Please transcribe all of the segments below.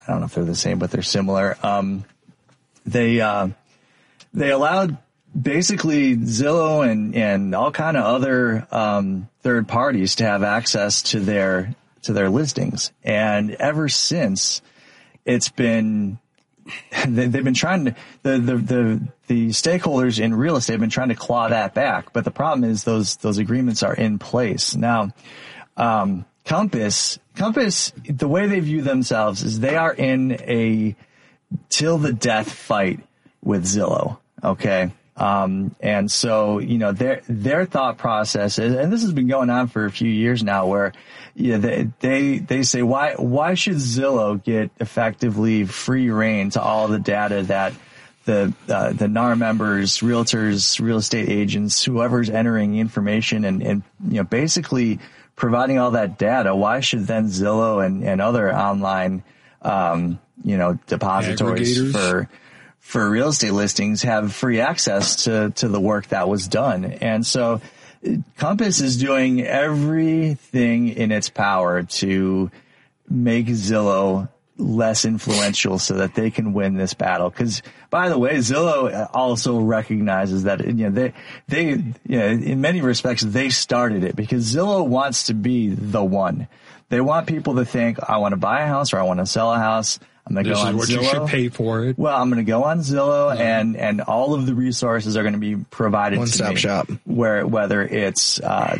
I don't know if they're the same, but they're similar. They allowed basically Zillow and all kind of other third parties to have access to their listings. And ever since, it's been they've been trying to the stakeholders in real estate have been trying to claw that back. But the problem is those agreements are in place now. Compass, the way they view themselves is they are in a till the death fight with Zillow. Okay. And so, their thought process is, and this has been going on for a few years now, where, they say, why should Zillow get effectively free reign to all the data that the NAR members, realtors, real estate agents, whoever's entering information and basically providing all that data? Why should then Zillow and other online, depositories for real estate listings have free access to the work that was done? And so Compass is doing everything in its power to make Zillow less influential so that they can win this battle. Because, by the way, Zillow also recognizes that, they in many respects, they started it, because Zillow wants to be the one. They want people to think, I want to buy a house or I want to sell a house. I'm going to go on Zillow. This is what you should pay for it. Well, I'm going to go on Zillow, and all of the resources are going to be provided to me. One-stop shop. Whether it's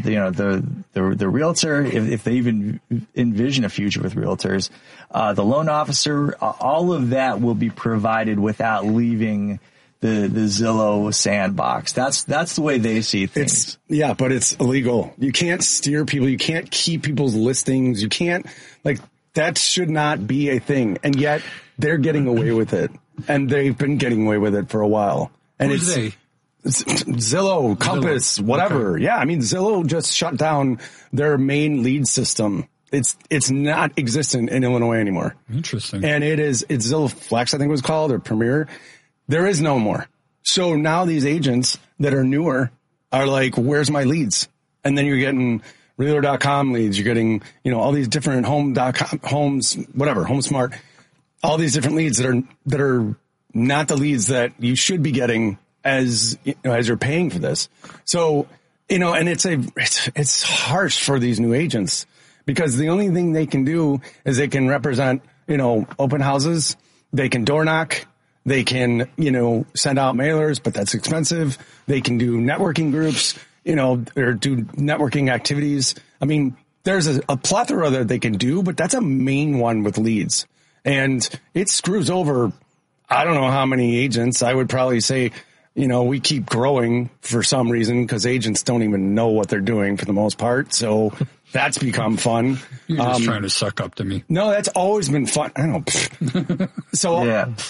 the realtor, if they even envision a future with realtors, the loan officer, all of that will be provided without leaving the Zillow sandbox. That's the way they see things. But it's illegal. You can't steer people. You can't keep people's listings. You can't, that should not be a thing. And yet they're getting away with it. And they've been getting away with it for a while. And Who's they? It's Zillow, Compass, whatever. Okay. Yeah. I mean, Zillow just shut down their main lead system. It's not existent in Illinois anymore. Interesting. And it's Zillow Flex, I think it was called, or Premier. There is no more. So now these agents that are newer are like, where's my leads? And then you're getting Realtor.com leads. You're getting, all these different HomeSmart, all these different leads that are not the leads that you should be getting as you're paying for this. So, and it's harsh for these new agents, because the only thing they can do is they can represent, open houses. They can door knock. They can, send out mailers, but that's expensive. They can do networking groups, or do networking activities. I mean, there's a plethora that they can do, but that's a main one with leads. And it screws over, I don't know how many agents. I would probably say, we keep growing for some reason, because agents don't even know what they're doing for the most part. So that's become fun. You're just trying to suck up to me. No, that's always been fun. I don't. So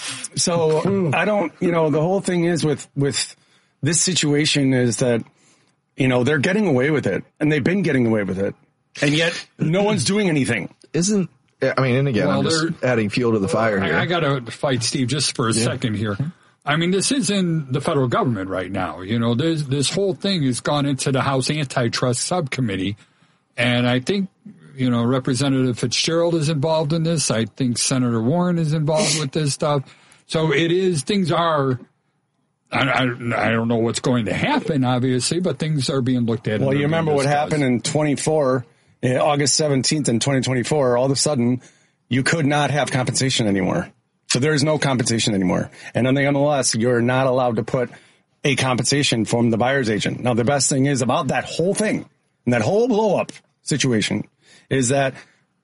I don't, the whole thing is with this situation is that, they're getting away with it, and they've been getting away with it, and yet no one's doing anything. And again, I'm just adding fuel to the fire here. I got to fight Steve just for a second here. I mean, this is in the federal government right now. This whole thing has gone into the House Antitrust Subcommittee. And I think, Representative Fitzgerald is involved in this. I think Senator Warren is involved with this stuff. So things are, I don't know what's going to happen, obviously, but things are being looked at. Well, you remember what happened in August 17th in 2024, all of a sudden you could not have compensation anymore. So there's no compensation anymore. And on the MLS, you're not allowed to put a compensation from the buyer's agent. Now, the best thing is about that whole thing and that whole blow up situation is that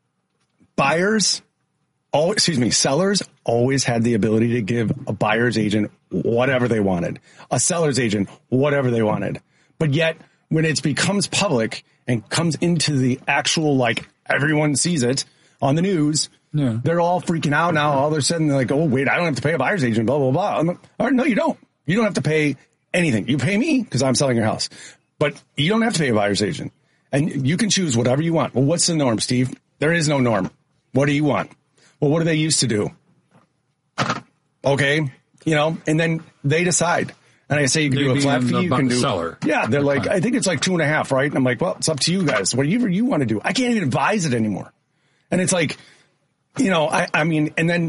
sellers always had the ability to give a buyer's agent whatever they wanted, a seller's agent whatever they wanted. But yet when it becomes public and comes into the actual, everyone sees it on the news, they're all freaking out now. All of a sudden they're like, oh, wait, I don't have to pay a buyer's agent, blah, blah, blah. I'm like, all right, no, you don't. You don't have to pay anything. You pay me because I'm selling your house, but you don't have to pay a buyer's agent. And you can choose whatever you want. Well, what's the norm, Steve? There is no norm. What do you want? Well, what do they used to do? Okay. And then they decide. And I say you can do a flat fee. You can do seller. Yeah. They're like, I think it's like 2.5, right? And I'm like, well, it's up to you guys. Whatever you want to do. I can't even advise it anymore. And it's like, you know, I mean, and then